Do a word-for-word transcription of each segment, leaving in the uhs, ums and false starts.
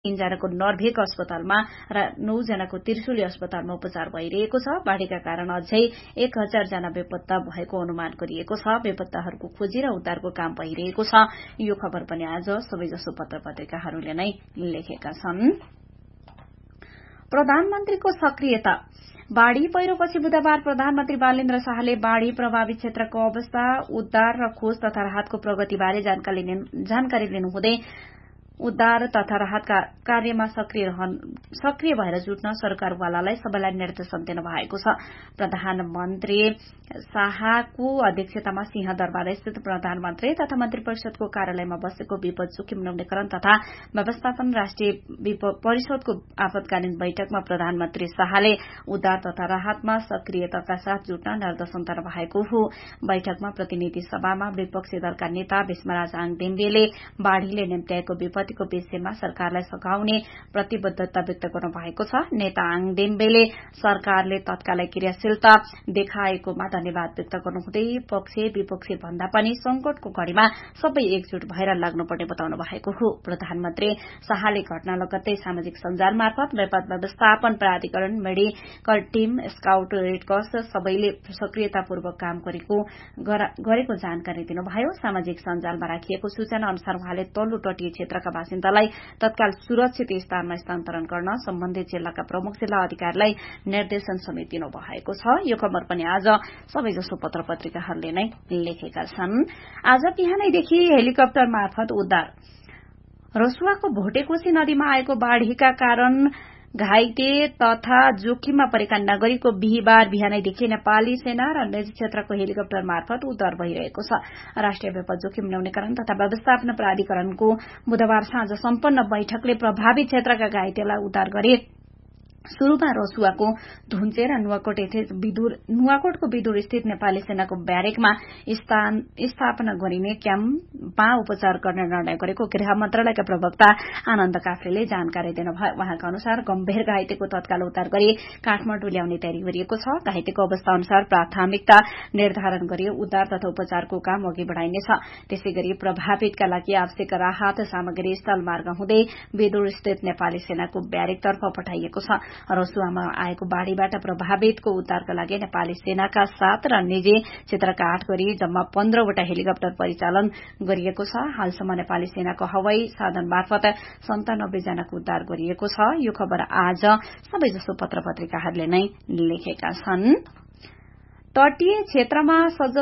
तीनजनाको नर्भेक अस्पतालमा र नौ जनाको त्रिशुली अस्पतालमा उपचार भइरहेको छ। बाढ़ीका कारण अझै एक हजार जना बेपत्ता भएको अनुमान गरिएको छ। बेपत्ताहरूको खोजी र उद्धारको काम भइरहेको छ। यो खबर पनि आज सबैजसो पत्र पत्रिकाहरूले नै लेखेका छन्। प्रधानमन्त्रीको सक्रियता। बाढ़ी पहिरोपछि बुधबार प्रधानमन्त्री बालेन्द्र शाहले बाढ़ी प्रभावित क्षेत्रको अवस्था, उद्धार र खोज तथा राहतको प्रगतिबारे जानकारी लिनुहुँदै उद्धार तथा राहतका कार्यमा सक्रिय भएर जुट्न सरकारवालालाई सबैलाई निर्देशन दिनु भएको छ। प्रधानमन्त्री शाहको अध्यक्षतामा सिंहदरबार स्थित प्रधानमन्त्री तथा मन्त्री परिषदको कार्यालयमा बसेको विपद जोखिम न्यूनीकरण तथा व्यवस्थापन राष्ट्रिय परिषदको आपतकालीन बैठकमा प्रधानमन्त्री शाहले उद्धार तथा राहतमा सक्रियताका साथ जुट्न निर्देशन दिनु भएको हो। बैठकमा प्रतिनिधि सभामा विपक्षी दलका नेता भीष्मराज आङदेम्बेले बाढ़ीले निम्त्याएको विपत्तिको विषयमा सरकारलाई सघाउने प्रतिबद्धता व्यक्त गर्नु भएको छ। नेता आङदेम्बेले सरकारले तत्कालै क्रियाशीलता देखाएकोमा धन्यवाद व्यक्त गर्नुहुँदै पक्ष विपक्षी भन्दा पनि संकटको घड़ीमा सबै एकजुट भएर लाग्नुपर्ने बताउनु भएको हो। प्रधानमन्त्री शाहले घटना लगत्तै सामाजिक सञ्जाल मार्फत विपद व्यवस्थापन प्राधिकरण, मेडिकल टीम, स्काउट, रेडक्रस सबैले सक्रियतापूर्वक काम गरेको जानकारी दिनुभयो। सामाजिक सञ्जालमा राखिएको सूचना अनुसार उहाँले तल्लो तटीय क्षेत्रका बासिन्दालाई तत्काल सुरक्षित स्थानमा स्थानान्तरण गर्न सम्बन्धित जिल्लाका प्रमुख जिल्ला अधिकारीलाई निर्देशन समेत दिनुभएको छ। यो खबर पनि आज सबैजसो पत्र पत्रिकाहरूले नै लेखेका छन्। आज बिहानैदेखि हेलिकप्टर मार्फत उद्धार। रसुवाको भोटेकोशी नदीमा आएको बाढ़ीका कारण घाइते तथा जोखिममा परेका नागरिकको बिहिबार बिहानैदेखि नेपाली सेना र निजी क्षेत्रको हेलिकप्टर मार्फत उद्धार भइरहेको छ। राष्ट्रिय विपद जोखिम न्यूनीकरण तथा व्यवस्थापन प्राधिकरणको बुधबार साँझ सम्पन्न बैठकले प्रभावित क्षेत्रका घाइतेलाई उद्धार गरे। शुरूमा रसुवाको धुन्चे र नुवाकोटको विदुर स्थित नेपाली सेनाको ब्यारेकमा स्थापना गरिने क्याम्पमा उपचार गर्ने निर्णय गरेको गृह मन्त्रालयका प्रवक्ता आनन्द काफ्रेले जानकारी दिनुभयो। उहाँका अनुसार गम्भीर घाइतेको तत्काल उद्धार गरी काठमाडौँ ल्याउने तयारी गरिएको छ। घाइतेको अवस्था अनुसार प्राथमिकता निर्धारण गरी उद्धार तथा उपचारको काम अघि बढ़ाइनेछ। त्यसै गरी प्रभावितका लागि आवश्यक राहत सामग्री स्थल मार्ग हुँदै विदुर स्थित नेपाली सेनाको ब्यारेकतर्फ पठाइएको छ। रसुवामा आएको बाढ़ीबाट प्रभावितको उद्धारका लागि नेपाली सेनाका सात र निजी क्षेत्रका आठ गरी जम्मा पन्ध्रवटा हेलिकप्टर परिचालन गरिएको छ। हालसम्म नेपाली सेनाको हवाई साधन मार्फत सन्तानब्बे जनाको उद्धार गरिएको छ। यो खबर आज सबैजसो पत्र पत्रिकाहरूले नै लेखेका छन्। तटीय क्षेत्रमा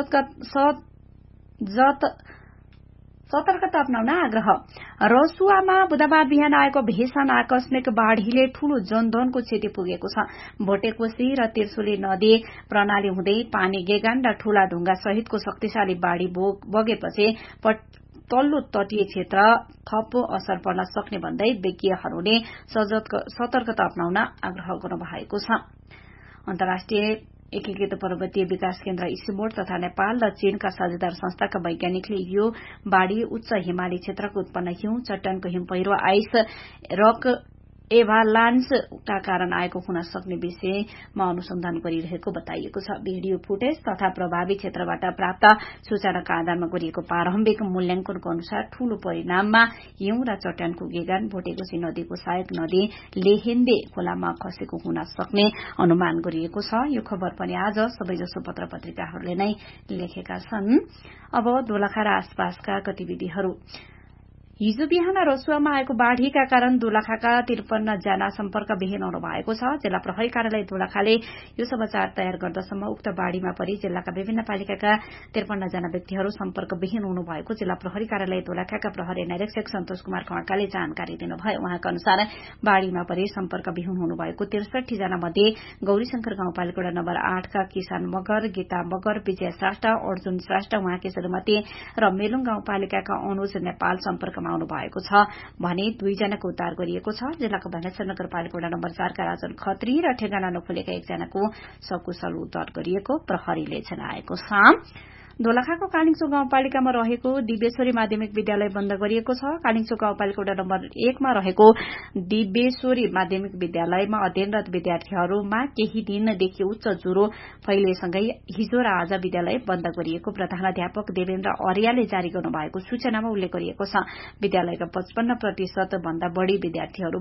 सतर्कता अप्नाउन आग्रह। रसुवामा बुधबार बिहान आएको भीषण आकस्मिक बाढ़ीले ठूलो जनधनको क्षति पुगेको छ। भोटेकोशी र त्रिशुली नदी प्रणाली हुँदै पानी गेगान र ठूला ढुंगा सहितको शक्तिशाली बाढ़ी बगेपछि तल्लो तटीय क्षेत्र थप असर पर्न सक्ने भन्दै विज्ञहरूले सतर्कता अप्नाउन आग्रह गर्नुभएको छ। अन्तर्राष्ट्रिय एकीकृत पर्वतीय विकास केन्द्र इसिमोड तथा नेपाल र चीनका साझेदार संस्थाका वैज्ञानिकले यो बाढ़ी उच्च हिमाली क्षेत्रको उत्पन्न हिउँ, चट्टानको हिम पहिरो, आइस रक एभालान्सका कारण आएको हुन सक्ने विषयमा अनुसन्धान गरिरहेको बताइएको छ। भिडियो फुटेज तथा प्रभावित क्षेत्रबाट प्राप्त सूचनाका आधारमा गरिएको प्रारम्भिक मूल्याङ्कनको अनुसार ठूलो परिणाममा हिउँ र चट्टानको गेगान भोटेकोशी नदीको सहायक नदी लेहेन्दे खोलामा खसेको हुन सक्ने अनुमान गरिएको छ। यो खबर पनि आज सबैजसो पत्र पत्रिकाहरूले नै लेखेका छन्। अब दोलखा र आसपासका गतिविधिहरू। हिजो बिहान रसुवामा आएको बाढ़ीका कारण दोलखाका त्रिपन्न जना सम्पर्कविहीन हुनु भएको छ। जिल्ला प्रहरी कार्यालय दोलखाले यो समाचार तयार गर्दासम्म उक्त बाढ़ीमा परि जिल्लाका विभिन्न पालिकाका त्रिपन्न जना व्यक्तिहरू सम्पर्कविहीन हुनु भएको जिल्ला प्रहरी कार्यालय दोलखाका प्रहरी निरीक्षक सन्तोष कुमार खड्काले जानकारी दिनुभयो। उहाँका अनुसार बाढ़ीमा परि सम्पर्कविहीन हुनुभएको त्रिसठी जना मध्ये गौरीशंकर गाउँपालिका नम्बर आठका किसान मगर, गीता मगर, विजय श्रेष्ठ, अर्जुन श्रेष्ठ उहाँकी श्रीमती र मेलुङ गाउँपालिकाका अनुज नेपाल सम्पर्कमा आउनु भएको छ भने दुईजनाको उद्धार गरिएको छ। जिल्लाको भनेश्वर नगरपालिका नम्बर चारका राजन खत्री र ठेगाना नखोलेका एकजनाको सकुशल उद्धार गरिएको प्रहरीले जनाएको छ। दोलखाको कालिङचो गाउँपालिकामा रहेको दिव्येश्वरी माध्यमिक विद्यालय बन्द गरिएको छ। कालिङचो गाउँपालिका वडा नम्बर एकमा रहेको दिव्येश्वरी माध्यमिक विद्यालयमा अध्ययनरत विद्यार्थीहरूमा केही दिनदेखि उच्च ज्वरो फैलिएसँगै हिजो र आज विद्यालय बन्द गरिएको प्रधानाध्यापक देवेन्द्र अर्यालले जारी गर्नुभएको सूचनामा उल्लेख गरिएको छ। विद्यालयका पचपन्न प्रतिशत भन्दा बढ़ी विद्यार्थीहरू